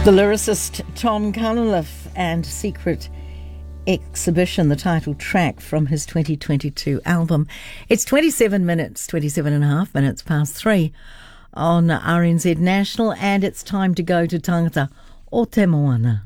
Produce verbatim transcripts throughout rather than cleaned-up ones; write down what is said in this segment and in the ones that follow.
The lyricist Tom Cunliffe and Secret Exhibition, the title track from his twenty twenty-two album. It's twenty-seven minutes, twenty-seven and a half minutes past three on R N Z National, and it's time to go to tangata o te moana.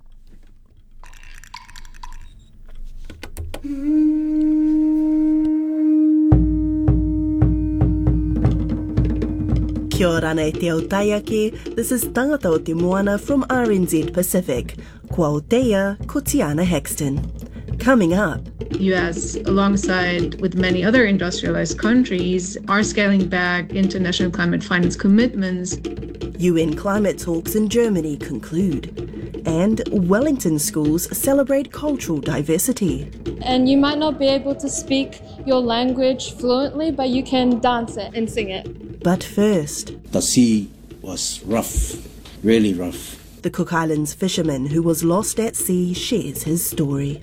Kia ora nei te autaiake, this is Tangata o te Moana from R N Z Pacific. Kua Aotea, ko Tiana Hexton. Coming up, U S, alongside with many other industrialized countries, are scaling back international climate finance commitments. U N climate talks in Germany conclude, and Wellington schools celebrate cultural diversity. And you might not be able to speak your language fluently, but you can dance it and sing it. But first, the sea was rough, really rough. The Cook Islands fisherman who was lost at sea shares his story.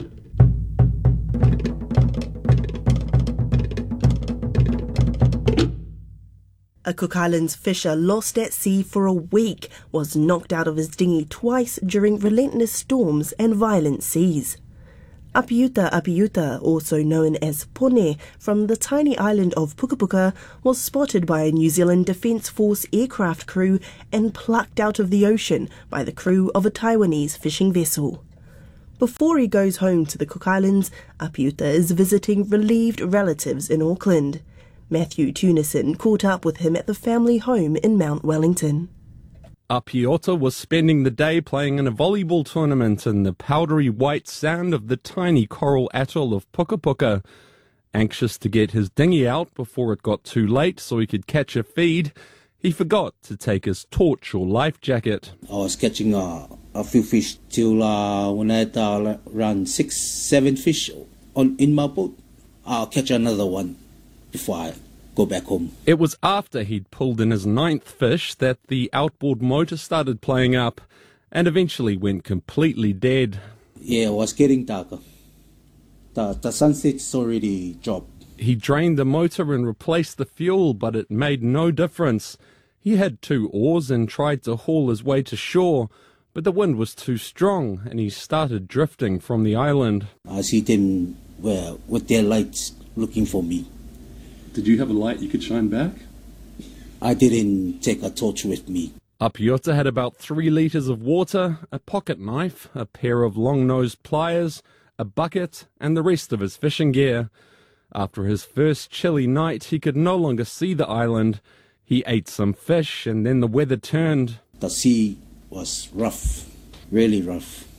A Cook Islands fisher lost at sea for a week was knocked out of his dinghy twice during relentless storms and violent seas. Apiuta Apiuta, also known as Pone, from the tiny island of Pukapuka, was spotted by a New Zealand Defence Force aircraft crew and plucked out of the ocean by the crew of a Taiwanese fishing vessel. Before he goes home to the Cook Islands, Apiuta is visiting relieved relatives in Auckland. Matthew Tunison caught up with him at the family home in Mount Wellington. Apiuta was spending the day playing in a volleyball tournament in the powdery white sand of the tiny coral atoll of Pukapuka. Anxious to get his dinghy out before it got too late so he could catch a feed, he forgot to take his torch or life jacket. I was catching uh, a few fish till uh, when I had uh, around six, seven fish on in my boat. I'll catch another one before I go back home. It was after he'd pulled in his ninth fish that the outboard motor started playing up and eventually went completely dead. Yeah, it was getting darker. The, the sunset's already dropped. He drained the motor and replaced the fuel, but it made no difference. He had two oars and tried to haul his way to shore, but the wind was too strong and he started drifting from the island. I see them well, with their lights looking for me. Did you have a light you could shine back? I didn't take a torch with me. Apiuta had about three litres of water, a pocket knife, a pair of long-nosed pliers, a bucket, and the rest of his fishing gear. After his first chilly night, he could no longer see the island. He ate some fish, and then the weather turned. The sea was rough, really rough,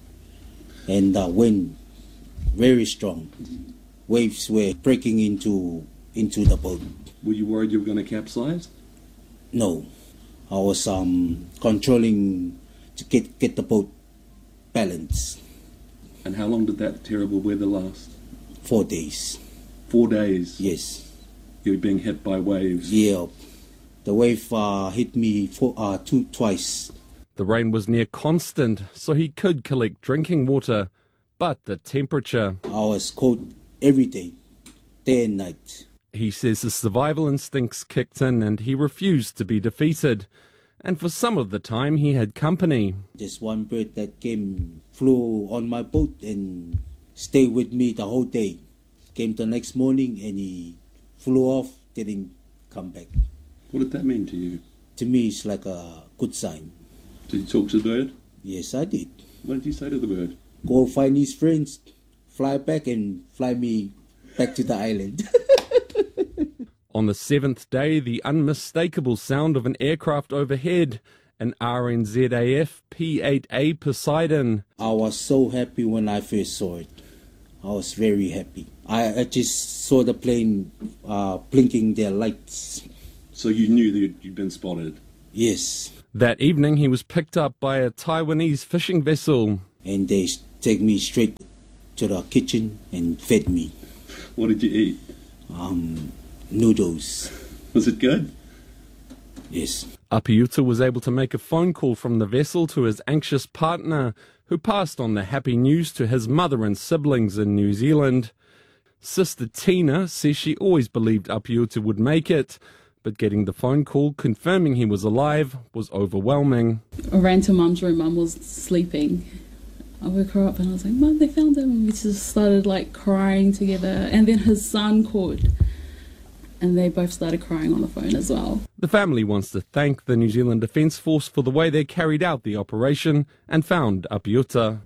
and the wind very strong. Waves were breaking into into the boat. Were you worried you were going to capsize? No, I was um controlling to get get the boat balanced. And how long did that terrible weather last? Four days. Four days? Yes. You were being hit by waves? Yeah. The wave uh, hit me for, uh, two, twice. The rain was near constant, so he could collect drinking water, but the temperature... I was cold every day, day and night. He says his survival instincts kicked in and he refused to be defeated. And for some of the time he had company. There's one bird that came, flew on my boat and stayed with me the whole day. Came the next morning and he flew off, didn't come back. What did that mean to you? To me, it's like a good sign. Did you talk to the bird? Yes, I did. What did you say to the bird? Go find his friends, fly back and fly me back to the island. On the seventh day, the unmistakable sound of an aircraft overhead, an R N Z A F P eight A Poseidon. I was so happy when I first saw it. I was very happy. I, I just saw the plane uh, blinking their lights. So you knew that you'd been spotted? Yes. That evening he was picked up by a Taiwanese fishing vessel. And they take me straight to the kitchen and fed me. What did you eat? Um, noodles. Was it good? Yes. Apiuta was able to make a phone call from the vessel to his anxious partner, who passed on the happy news to his mother and siblings in New Zealand. Sister Tina says she always believed Apiuta would make it, but getting the phone call confirming he was alive was overwhelming. I ran to Mum's room. Mum was sleeping. I woke her up and I was like, Mum, they found him. And we just started like crying together. And then his son called. And they both started crying on the phone as well. The family wants to thank the New Zealand Defence Force for the way they carried out the operation and found Apiuta.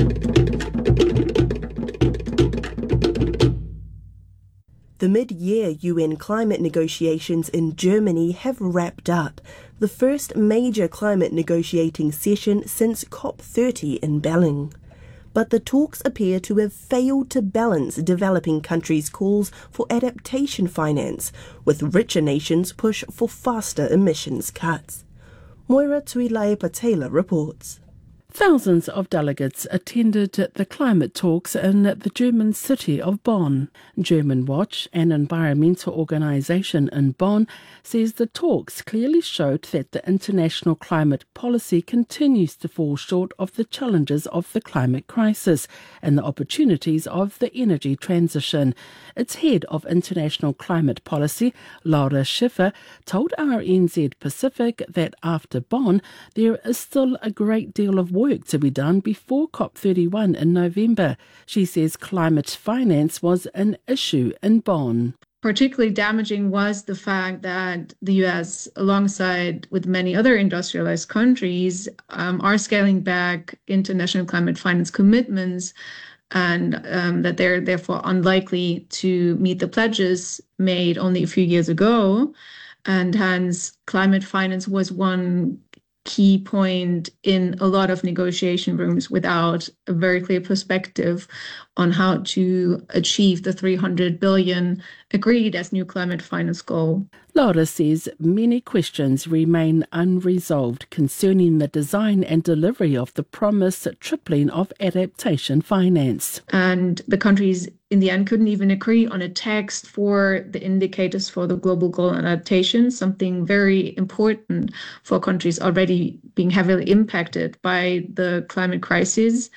The mid-year U N climate negotiations in Germany have wrapped up, the first major climate negotiating session since COP thirty in Berlin. But the talks appear to have failed to balance developing countries' calls for adaptation finance, with richer nations' push for faster emissions cuts. Moira Tuilaipa-Taylor reports. Thousands of delegates attended the climate talks in the German city of Bonn. German Watch, an environmental organisation in Bonn, says the talks clearly showed that the international climate policy continues to fall short of the challenges of the climate crisis and the opportunities of the energy transition. Its head of international climate policy, Laura Schiffer, told R N Z Pacific that after Bonn, there is still a great deal of work to be done before COP thirty-one in November. She says climate finance was an issue in Bonn. Particularly damaging was the fact that the U S, alongside with many other industrialized countries, um, are scaling back international climate finance commitments, and um, that they're therefore unlikely to meet the pledges made only a few years ago. And hence, climate finance was one key point in a lot of negotiation rooms without a very clear perspective on how to achieve the three hundred billion agreed as new climate finance goal. Laura says many questions remain unresolved concerning the design and delivery of the promised tripling of adaptation finance. And the countries in the end couldn't even agree on a text for the indicators for the global goal on adaptation, something very important for countries already being heavily impacted by the climate crisis.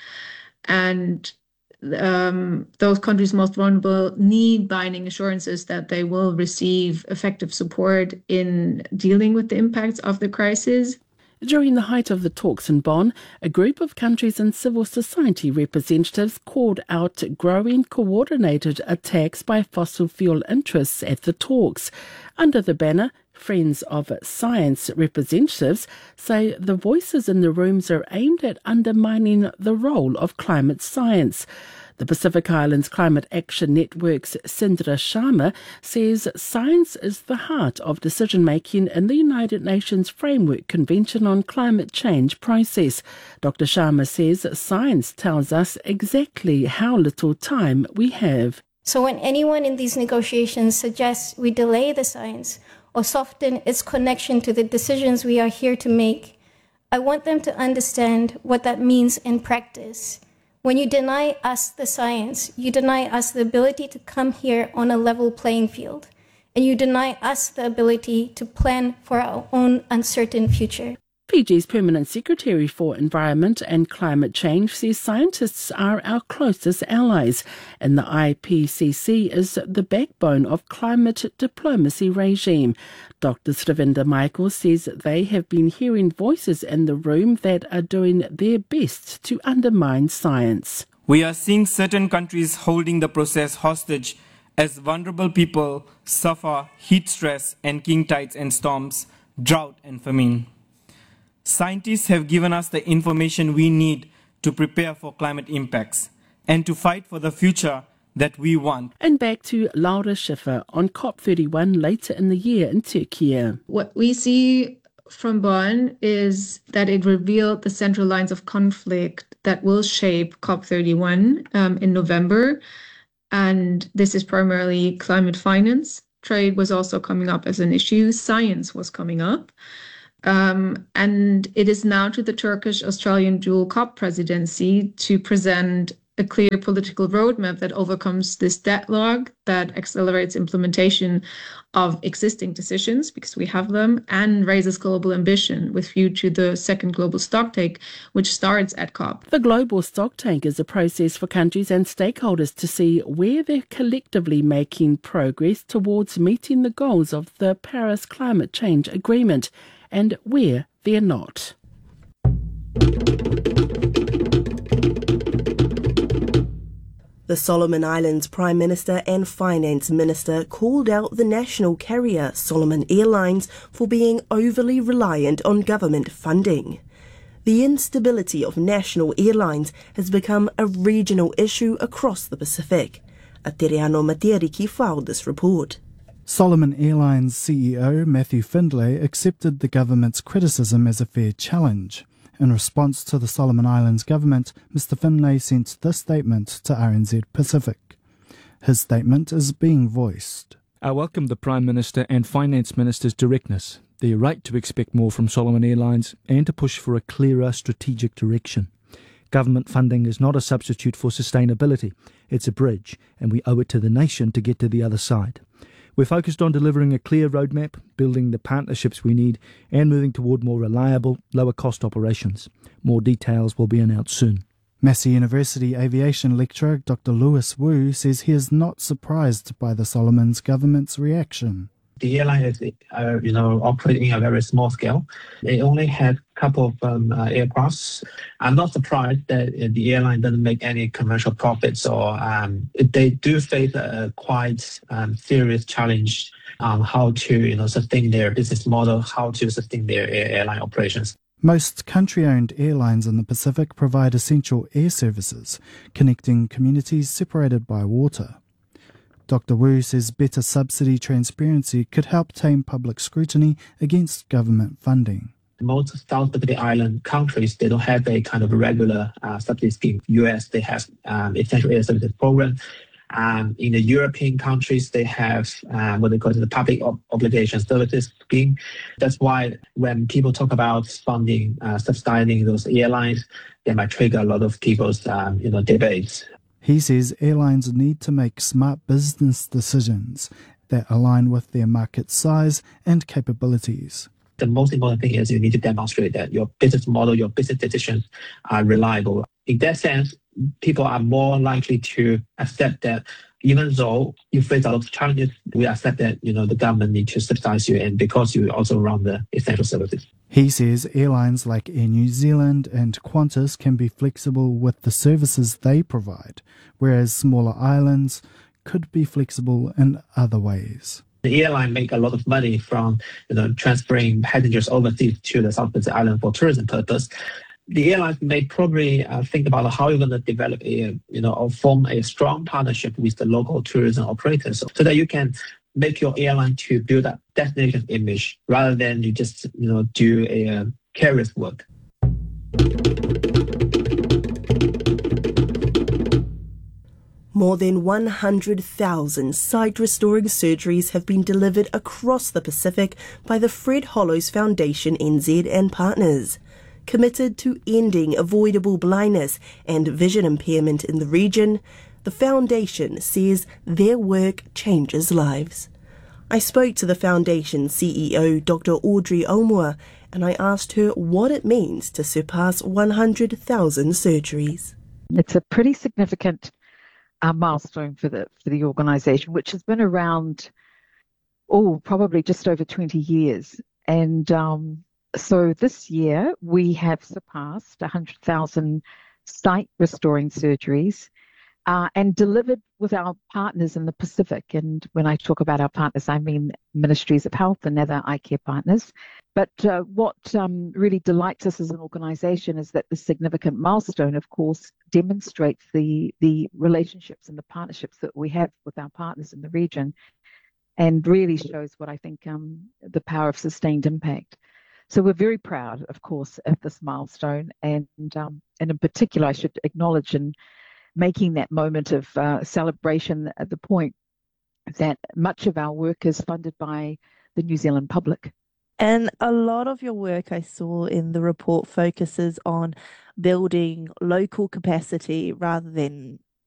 And Um, those countries most vulnerable need binding assurances that they will receive effective support in dealing with the impacts of the crisis. During the height of the talks in Bonn, a group of countries and civil society representatives called out growing coordinated attacks by fossil fuel interests at the talks. Under the banner, Friends of Science representatives say the voices in the rooms are aimed at undermining the role of climate science. The Pacific Islands Climate Action Network's Sindra Sharma says science is the heart of decision-making in the United Nations Framework Convention on Climate Change process. Doctor Sharma says science tells us exactly how little time we have. So when anyone in these negotiations suggests we delay the science or soften its connection to the decisions we are here to make, I want them to understand what that means in practice. When you deny us the science, you deny us the ability to come here on a level playing field, and you deny us the ability to plan for our own uncertain future. Fiji's Permanent Secretary for Environment and Climate Change says scientists are our closest allies, and the I P C C is the backbone of climate diplomacy regime. Doctor Sravinda Michael says they have been hearing voices in the room that are doing their best to undermine science. We are seeing certain countries holding the process hostage as vulnerable people suffer heat stress and king tides and storms, drought and famine. Scientists have given us the information we need to prepare for climate impacts and to fight for the future that we want. And back to Laura Schiffer on COP thirty-one later in the year in Turkey. What we see from Bonn is that it revealed the central lines of conflict that will shape COP thirty-one um, in November. And this is primarily climate finance. Trade was also coming up as an issue. Science was coming up. Um, and it is now to the Turkish-Australian dual COP presidency to present a clear political roadmap that overcomes this deadlock, that accelerates implementation of existing decisions, because we have them, and raises global ambition with view to the second global stocktake, which starts at COP. The global stocktake is a process for countries and stakeholders to see where they're collectively making progress towards meeting the goals of the Paris Climate Change Agreement and where they're not. The Solomon Islands Prime Minister and Finance Minister called out the national carrier Solomon Airlines for being overly reliant on government funding. The instability of national airlines has become a regional issue across the Pacific. Ateriano Matiariki filed this report. Solomon Airlines C E O Matthew Findlay accepted the government's criticism as a fair challenge. In response to the Solomon Islands government, Mister Findlay sent this statement to R N Z Pacific. His statement is being voiced. I welcome the Prime Minister and Finance Minister's directness, their right to expect more from Solomon Airlines and to push for a clearer strategic direction. Government funding is not a substitute for sustainability. It's a bridge, and we owe it to the nation to get to the other side. We're focused on delivering a clear roadmap, building the partnerships we need, and moving toward more reliable, lower-cost operations. More details will be announced soon. Massey University aviation lecturer Doctor Lewis Wu says he is not surprised by the Solomons government's reaction. The airline is, uh, you know, operating a very small scale. They only had a couple of um, uh, aircrafts. I'm not surprised that uh, the airline doesn't make any commercial profits, or um, they do face a quite um, serious challenge on how to, you know, sustain their business model, how to sustain their air- airline operations. Most country-owned airlines in the Pacific provide essential air services, connecting communities separated by water. Doctor Wu says better subsidy transparency could help tame public scrutiny against government funding. Most South Pacific Island countries, they don't have a kind of regular uh, subsidy scheme. U S, they have um, essential air services program. Um, in the European countries, they have um, what they call the public ob- obligation services scheme. That's why when people talk about funding, uh, subsidizing those airlines, they might trigger a lot of people's um, you know, debates. He says airlines need to make smart business decisions that align with their market size and capabilities. The most important thing is you need to demonstrate that your business model, your business decisions are reliable. In that sense, people are more likely to accept that even though you face a lot of challenges, we accept that, you know, the government needs to subsidize you, and because you also run the essential services. He says airlines like Air New Zealand and Qantas can be flexible with the services they provide, whereas smaller islands could be flexible in other ways. The airline make a lot of money from, you know, transferring passengers overseas to the South Pacific Island for tourism purpose. The airlines may probably uh, think about how you're going to develop a, you know, or form a strong partnership with the local tourism operators, so, so that you can make your airline to build a destination image rather than you just, you know, do a uh, carrier's work. More than one hundred thousand sight-restoring surgeries have been delivered across the Pacific by the Fred Hollows Foundation N Z and partners. Committed to ending avoidable blindness and vision impairment in the region, the foundation says their work changes lives. I spoke to the foundation C E O Doctor Audrey Omua, and I asked her what it means to surpass one hundred thousand surgeries. It's a pretty significant uh, milestone for the for the organisation, which has been around, oh, probably just over twenty years. And um, so this year we have surpassed one hundred thousand sight restoring surgeries uh, and delivered with our partners in the Pacific. And when I talk about our partners, I mean Ministries of Health and other eye care partners. But uh, what um, really delights us as an organisation is that the significant milestone, of course, demonstrates the, the relationships and the partnerships that we have with our partners in the region, and really shows what I think um, the power of sustained impact. So we're very proud, of course, of this milestone, and um, and in particular, I should acknowledge in making that moment of uh, celebration at the point that much of our work is funded by the New Zealand public. And a lot of your work I saw in the report focuses on building local capacity rather than